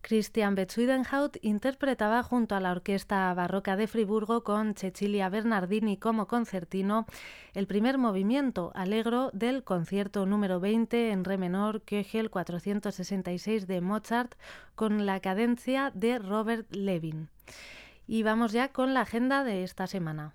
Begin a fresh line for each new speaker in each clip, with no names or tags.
Christian Bezuidenhout interpretaba junto a la Orquesta Barroca de Friburgo con Cecilia Bernardini como concertino el primer movimiento allegro del concierto número 20 en re menor Köchel 466 de Mozart con la cadencia de Robert Levin. Y vamos ya con la agenda de esta semana.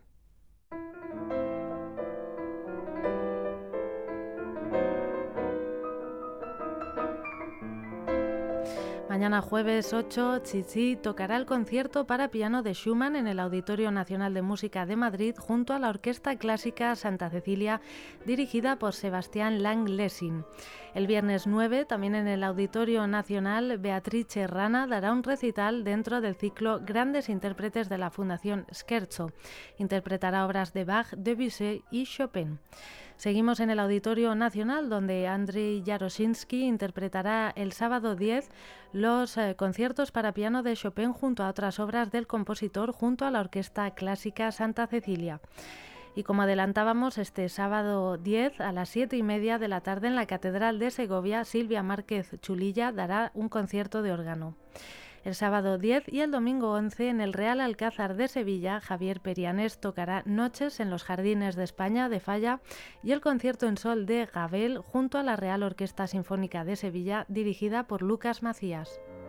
Mañana jueves 8, Chichi tocará el concierto para piano de Schumann en el Auditorio Nacional de Música de Madrid junto a la Orquesta Clásica Santa Cecilia, dirigida por Sebastián Lang-Lessing. El viernes 9, también en el Auditorio Nacional, Beatrice Rana dará un recital dentro del ciclo Grandes Intérpretes de la Fundación Scherzo. Interpretará obras de Bach, Debussy y Chopin. Seguimos en el Auditorio Nacional, donde Andrei Jaroszynski interpretará el sábado 10 los conciertos para piano de Chopin junto a otras obras del compositor junto a la Orquesta Clásica Santa Cecilia. Y como adelantábamos, este sábado 10 a las 7:30 de la tarde en la Catedral de Segovia, Silvia Márquez Chulilla dará un concierto de órgano. El sábado 10 y el domingo 11 en el Real Alcázar de Sevilla, Javier Perianés tocará Noches en los Jardines de España de Falla y el concierto en sol de Ravel junto a la Real Orquesta Sinfónica de Sevilla dirigida por Lucas Macías.